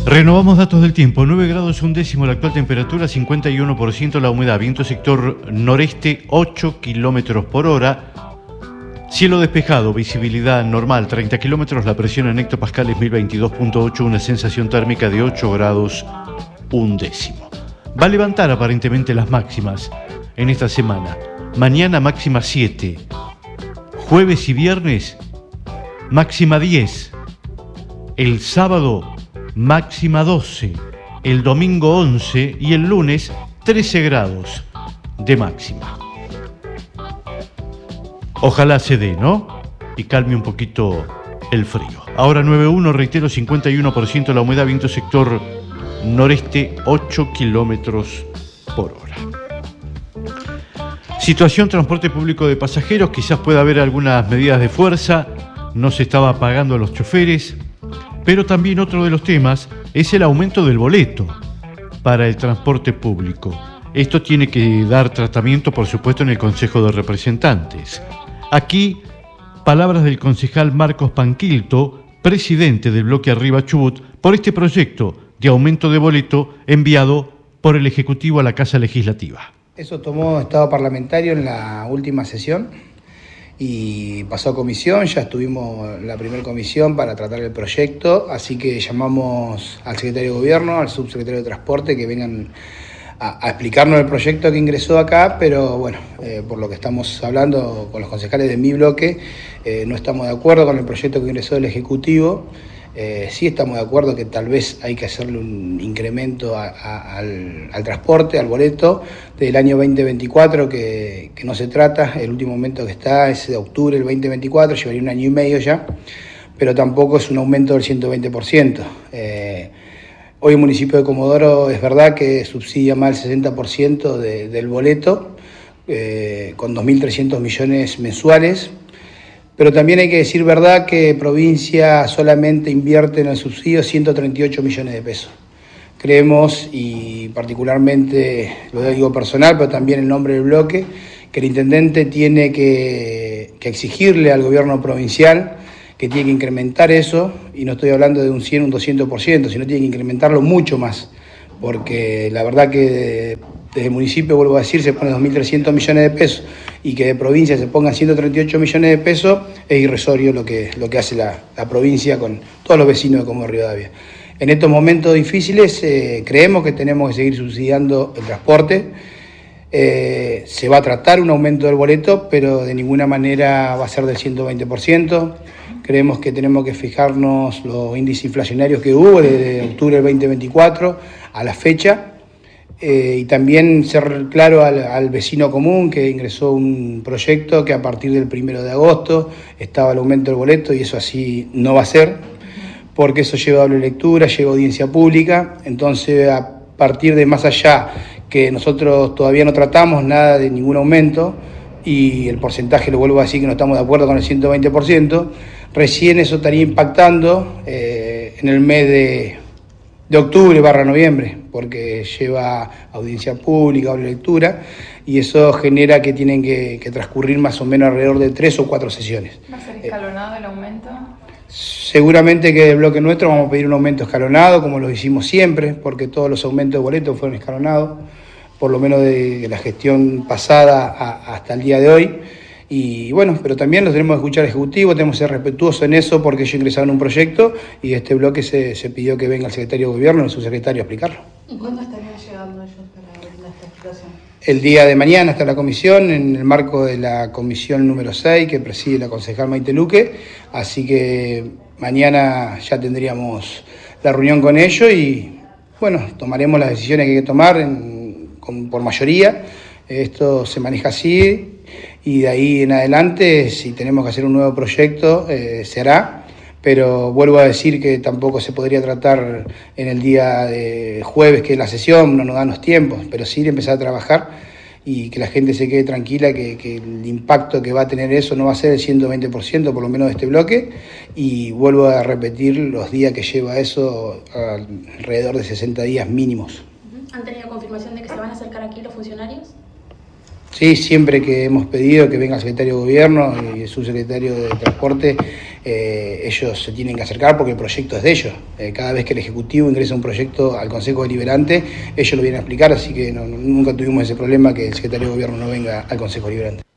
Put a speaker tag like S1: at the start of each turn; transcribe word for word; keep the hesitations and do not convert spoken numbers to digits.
S1: Renovamos datos del tiempo. nueve grados un décimo la actual temperatura, cincuenta y uno por ciento la humedad. Viento sector noreste, ocho kilómetros por hora. Cielo despejado, visibilidad normal, treinta kilómetros. La presión en hectopascales mil veintidós punto ocho. Una sensación térmica de ocho grados un décimo. Va a levantar aparentemente las máximas en esta semana. Mañana máxima siete. Jueves y viernes máxima diez. El sábado máxima doce, el domingo once y el lunes trece grados de máxima. Ojalá se dé, ¿no? Y calme un poquito el frío. Ahora nueve uno, reitero, cincuenta y uno por ciento la humedad, viento sector noreste, ocho kilómetros por hora. Situación transporte público de pasajeros, quizás pueda haber algunas medidas de fuerza, no se estaba pagando a los choferes. Pero también otro de los temas es el aumento del boleto para el transporte público. Esto tiene que dar tratamiento, por supuesto, en el Consejo de Representantes. Aquí, palabras del concejal Marcos Panquilto, presidente del bloque Arriba Chubut, por este proyecto de aumento de boleto enviado por el Ejecutivo a la Casa Legislativa.
S2: Eso tomó estado parlamentario en la última sesión y pasó a comisión. Ya estuvimos en la primera comisión para tratar el proyecto, así que llamamos al secretario de Gobierno, al subsecretario de Transporte, que vengan a, a explicarnos el proyecto que ingresó acá, pero bueno, eh, por lo que estamos hablando con los concejales de mi bloque, eh, no estamos de acuerdo con el proyecto que ingresó del Ejecutivo. Eh, sí estamos de acuerdo que tal vez hay que hacerle un incremento a, a, al, al transporte, al boleto del año veinte veinticuatro, que, que no se trata. El último momento que está es de octubre del veinte veinticuatro, llevaría un año y medio ya, pero tampoco es un aumento del ciento veinte por ciento. Eh, hoy el municipio de Comodoro es verdad que subsidia más del sesenta por ciento de, del boleto, eh, con dos mil trescientos millones mensuales. Pero también hay que decir verdad que provincia solamente invierte en el subsidio ciento treinta y ocho millones de pesos. Creemos, y particularmente lo digo personal, pero también en nombre del bloque, que el intendente tiene que, que exigirle al gobierno provincial que tiene que incrementar eso, y no estoy hablando de un cien, un doscientos por ciento, sino tiene que incrementarlo mucho más, porque la verdad que desde el municipio, vuelvo a decir, se pone dos mil trescientos millones de pesos y que de provincia se pongan ciento treinta y ocho millones de pesos, es irrisorio lo que, lo que hace la, la provincia con todos los vecinos de Comodoro Rivadavia. En estos momentos difíciles eh, creemos que tenemos que seguir subsidiando el transporte. Eh, se va a tratar un aumento del boleto, pero de ninguna manera va a ser del ciento veinte por ciento. Creemos que tenemos que fijarnos los índices inflacionarios que hubo desde octubre del veinte veinticuatro a la fecha. Eh, y también ser claro al, al vecino común que ingresó un proyecto que a partir del primero de agosto estaba el aumento del boleto, y eso así no va a ser, porque eso lleva doble lectura, lleva audiencia pública. Entonces, a partir de más allá que nosotros todavía no tratamos nada de ningún aumento, y el porcentaje, lo vuelvo a decir, que no estamos de acuerdo con el ciento veinte por ciento, recién eso estaría impactando eh, en el mes de... de octubre barra noviembre, porque lleva audiencia pública, doble lectura, y eso genera que tienen que, que transcurrir más o menos alrededor de tres o cuatro sesiones.
S3: ¿Va a ser escalonado el aumento?
S2: Seguramente que del bloque nuestro vamos a pedir un aumento escalonado, como lo hicimos siempre, porque todos los aumentos de boletos fueron escalonados, por lo menos de la gestión pasada a, hasta el día de hoy. Y bueno, pero también los tenemos que escuchar al Ejecutivo, tenemos que ser respetuosos en eso, porque ellos ingresaron un proyecto y este bloque se, se pidió que venga el secretario de Gobierno y el subsecretario a explicarlo.
S3: ¿Y cuándo estarían llegando ellos para brindar esta explicación?
S2: El día de mañana está la comisión, en el marco de la comisión número seis que preside la concejal Maite Luque, así que mañana ya tendríamos la reunión con ellos y bueno, tomaremos las decisiones que hay que tomar en, con, por mayoría. Esto se maneja así. Y de ahí en adelante, si tenemos que hacer un nuevo proyecto, eh, se hará, pero vuelvo a decir que tampoco se podría tratar en el día de jueves, que es la sesión, no nos dan los tiempos, pero sí empezar a trabajar y que la gente se quede tranquila, que, que el impacto que va a tener eso no va a ser el ciento veinte por ciento, por lo menos de este bloque, y vuelvo a repetir los días que lleva eso, alrededor de sesenta días mínimos.
S4: ¿Han tenido confirmación de que se van a acercar aquí los funcionarios?
S2: Sí, siempre que hemos pedido que venga el secretario de Gobierno y el subsecretario de Transporte, eh, ellos se tienen que acercar porque el proyecto es de ellos. Eh, cada vez que el Ejecutivo ingresa un proyecto al Consejo Deliberante, ellos lo vienen a explicar, así que no, nunca tuvimos ese problema que el secretario de Gobierno no venga al Consejo Deliberante.